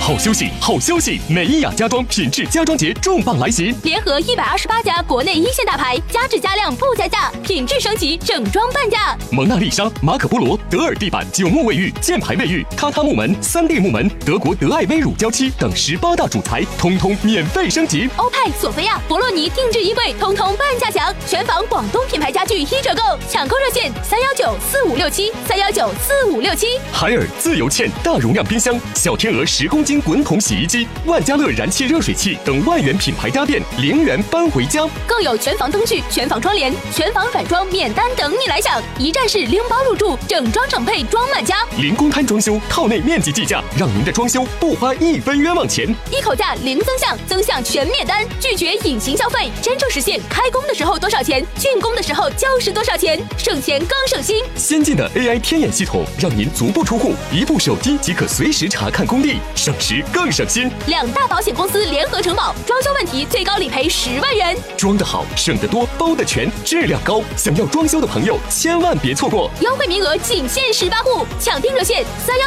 好休息，好消息！美伊雅家装品质家装节重磅来袭， 联合128家国内一线大牌，加质加量不加价，品质升级，整装半价。 蒙娜丽莎、马可波罗、德尔地板、9木卫浴、箭牌卫浴、榻榻木门、3D 木门、德国德爱威乳胶漆等18大主材，通通免费升级。 欧派、索菲亚、博洛尼定制衣柜，通通半价享。全房广东品牌家具1折购，抢购热线3194567，3194567。 海尔自由嵌大容量冰箱、小天鹅10公斤滚筒洗衣机、万家乐燃气热水器等万元品牌家电0元搬回家， 更有全房灯具、全房窗帘、全房软装免单等你来享，一站式零包入住，整装整配装满家， 零公摊装修，套内面积计价，让您的装修不花1分冤枉钱， 一口价零增项，增项全免单，拒绝隐形消费，真正实现开工的时候多少钱，竣工的时候就是多少钱，省钱更省心。 先进的 AI 天眼系统，让您足不出户，一部手机即可随时查看工地，省时更省心。 2大保险公司联合承保，装修问题最高理赔10万元。 装得好，省得多，包得全，质量高。想要装修的朋友，千万别错过， 优惠名额仅限18户，抢订热线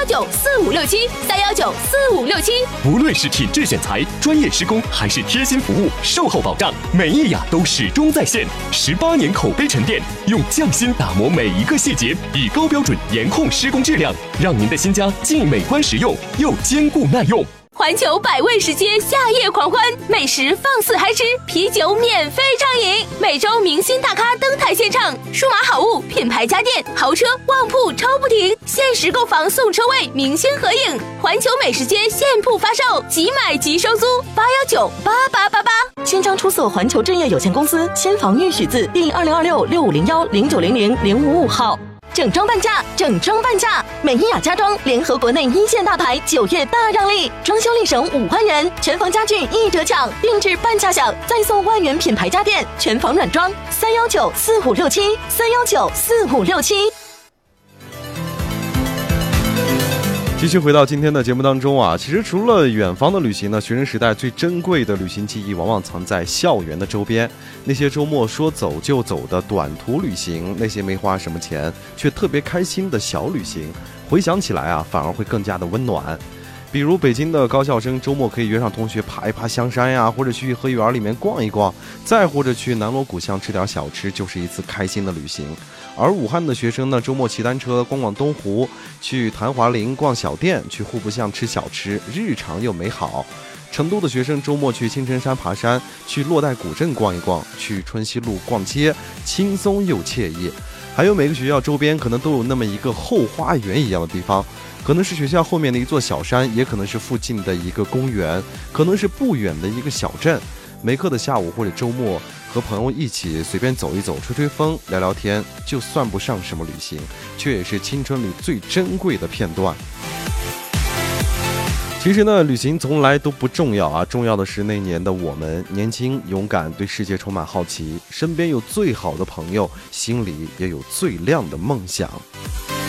3194567，3194567。 无论是品质选材、专业施工，还是贴心服务、售后保障，美伊雅都始终在线。18年口碑沉淀，用匠心打磨每一个细节，以高标准严控施工质量，让您的新家既美观实用，又坚固耐用。 环球百味食街夏夜狂欢，美食放肆嗨吃，啤酒免费畅饮，每周明星大咖登台献唱，数码好物、品牌家电、豪车、旺铺抽不停，限时购房送车位，明星合影。环球美食街现铺发售，即买即收租，8198888。 新章出售环球正业有限公司先房预许字第2026650109000555号。整装半价，整装半价！美伊雅家装联合国内一线大牌，9月大让利，装修立省5万元，全房家具1折抢，定制半价享，再送万元品牌家电，全房软装3194567，3194567。 继续回到今天的节目当中啊，其实除了远方的旅行呢，学生时代最珍贵的旅行记忆往往藏在校园的周边。那些周末说走就走的短途旅行，那些没花什么钱却特别开心的小旅行，回想起来啊，反而会更加的温暖。比如北京的高校生周末可以约上同学爬一爬香山呀，或者去颐和园里面逛一逛，再或者去南锣鼓巷吃点小吃，就是一次开心的旅行。而武汉的学生呢，周末骑单车逛逛东湖，去昙华林逛小店，去户部巷吃小吃，日常又美好。成都的学生周末去青城山爬山，去洛带古镇逛一逛，去春熙路逛街，轻松又惬意。还有每个学校周边可能都有那么一个后花园一样的地方，可能是学校后面的一座小山，也可能是附近的一个公园，可能是不远的一个小镇。没课的下午或者周末，和朋友一起随便走一走，吹吹风，聊聊天，就算不上什么旅行，却也是青春里最珍贵的片段。其实呢，旅行从来都不重要啊，重要的是那年的我们年轻勇敢，对世界充满好奇，身边有最好的朋友，心里也有最亮的梦想。